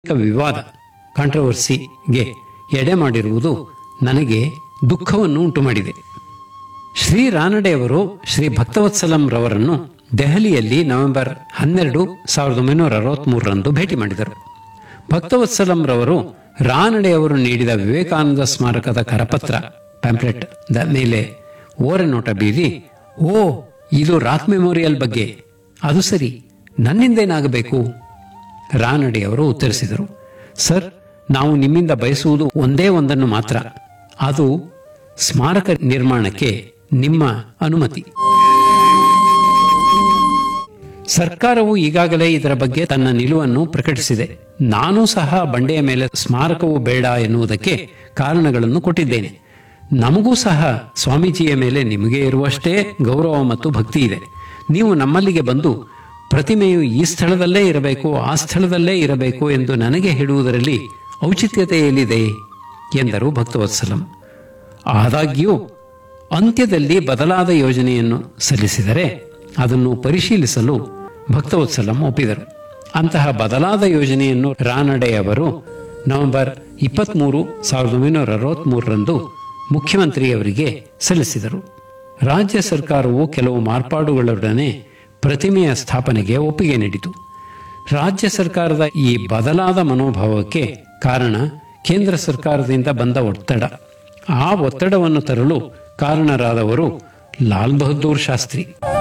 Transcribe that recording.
ವಿವಾದ ಕಾಂಟ್ರವರ್ಸಿಗೆ ಎಡೆ ಮಾಡಿರುವುದು ನನಗೆ ದುಃಖವನ್ನು ಉಂಟು ಮಾಡಿದೆ. ಶ್ರೀ ರಾನಡೆಯವರು ಶ್ರೀ ಭಕ್ತವತ್ಸಲಂ ರವರನ್ನು ದೆಹಲಿಯಲ್ಲಿ ನವೆಂಬರ್ 12, 1963 ಭೇಟಿ ಮಾಡಿದರು. ಭಕ್ತವತ್ಸಲಂ ರವರು ರಾನಡೆಯವರು ನೀಡಿದ ವಿವೇಕಾನಂದ ಸ್ಮಾರಕದ ಕರಪತ್ರ ಪ್ಯಾಂಪ್ಲೆಟ್ ಮೇಲೆ ಓರೆ ನೋಟ ಬೀರಿ, ಓ ಇದು ರಾತ್ ಮೆಮೋರಿಯಲ್ ಬಗ್ಗೆ, ಅದು ಸರಿ, ನನ್ನಿಂದೇನಾಗಬೇಕು? ರಾನಡೆಯವರು ಉತ್ತರಿಸಿದರು, ಸರ್, ನಾವು ನಿಮ್ಮಿಂದ ಬಯಸುವುದು ಒಂದೇ ಒಂದನ್ನು ಮಾತ್ರ, ಅದು ಸ್ಮಾರಕ ನಿರ್ಮಾಣಕ್ಕೆ ನಿಮ್ಮ ಅನುಮತಿ. ಸರ್ಕಾರವು ಈಗಾಗಲೇ ಇದರ ಬಗ್ಗೆ ತನ್ನ ನಿಲುವನ್ನು ಪ್ರಕಟಿಸಿದೆ. ನಾನೂ ಸಹ ಬಂಡೆಯ ಮೇಲೆ ಸ್ಮಾರಕವು ಬೇಡ ಎನ್ನುವುದಕ್ಕೆ ಕಾರಣಗಳನ್ನು ಕೊಟ್ಟಿದ್ದೇನೆ. ನಮಗೂ ಸಹ ಸ್ವಾಮೀಜಿಯ ಮೇಲೆ ನಿಮಗೆ ಇರುವಷ್ಟೇ ಗೌರವ ಮತ್ತು ಭಕ್ತಿ ಇದೆ. ನೀವು ನಮ್ಮಲ್ಲಿಗೆ ಬಂದು ಪ್ರತಿಮೆಯು ಈ ಸ್ಥಳದಲ್ಲೇ ಇರಬೇಕು, ಆ ಸ್ಥಳದಲ್ಲೇ ಇರಬೇಕು ಎಂದು ನನಗೆ ಹೇಳುವುದರಲ್ಲಿ ಔಚಿತ್ಯತೆ ಎಲ್ಲಿದೆ ಎಂದರು ಭಕ್ತವತ್ಸಲಂ. ಆದಾಗ್ಯೂ ಅಂತ್ಯದಲ್ಲಿ ಬದಲಾದ ಯೋಜನೆಯನ್ನು ಸಲ್ಲಿಸಿದರೆ ಅದನ್ನು ಪರಿಶೀಲಿಸಲು ಭಕ್ತವತ್ಸಲಂ ಒಪ್ಪಿದರು. ಅಂತಹ ಬದಲಾದ ಯೋಜನೆಯನ್ನು ರಾನಡೆಯವರು ನವೆಂಬರ್ 23, 1963 ಮುಖ್ಯಮಂತ್ರಿಯವರಿಗೆ ಸಲ್ಲಿಸಿದರು. ರಾಜ್ಯ ಸರ್ಕಾರವು ಕೆಲವು ಮಾರ್ಪಾಡುಗಳೊಡನೆ ಪ್ರತಿಮೆಯ ಸ್ಥಾಪನೆಗೆ ಒಪ್ಪಿಗೆ ನೀಡಿತು. ರಾಜ್ಯ ಸರ್ಕಾರದ ಈ ಬದಲಾದ ಮನೋಭಾವಕ್ಕೆ ಕಾರಣ ಕೇಂದ್ರ ಸರ್ಕಾರದಿಂದ ಬಂದ ಒತ್ತಡ. ಆ ಒತ್ತಡವನ್ನು ತರಲು ಕಾರಣರಾದವರು ಲಾಲ್ ಬಹದ್ದೂರ್ ಶಾಸ್ತ್ರಿ.